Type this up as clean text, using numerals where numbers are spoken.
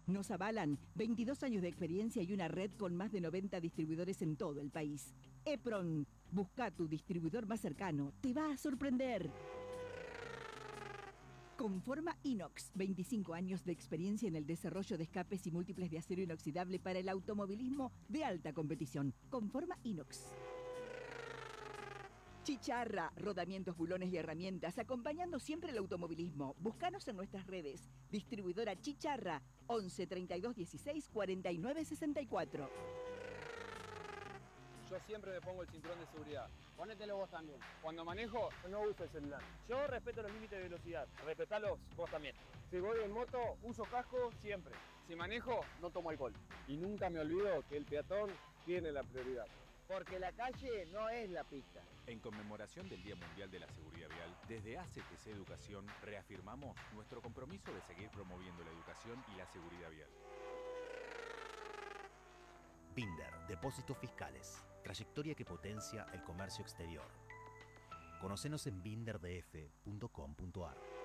Nos avalan 22 años de experiencia y una red con más de 90 distribuidores en todo el país. EPRON, busca tu distribuidor más cercano, te va a sorprender. Conforma Inox, 25 años de experiencia en el desarrollo de escapes y múltiples de acero inoxidable para el automovilismo de alta competición. Conforma Inox. Chicharra, rodamientos, bulones y herramientas, acompañando siempre el automovilismo. Búscanos en nuestras redes. Distribuidora Chicharra, 11 32 16 49 64. Yo siempre me pongo el cinturón de seguridad. Ponételo vos también. Cuando manejo, no uso el celular. Yo respeto los límites de velocidad. Respetalos vos también. Si voy en moto, uso casco siempre. Si manejo, No tomo alcohol. Y nunca me olvido que el peatón tiene la prioridad. Porque la calle no es la pista. En conmemoración del Día Mundial de la Seguridad Vial, desde ACTC Educación reafirmamos nuestro compromiso de seguir promoviendo la educación y la seguridad vial. Binder, Depósitos Fiscales. Trayectoria que potencia el comercio exterior. Conocenos en binderdf.com.ar.